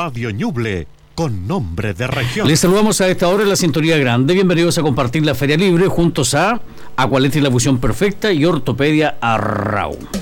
Radio Ñuble, con nombre de región. Les saludamos a esta hora en la Sintonía Grande. Bienvenidos a compartir la Feria Libre juntos a Aqualetri, la fusión perfecta, y Ortopedia Arrau.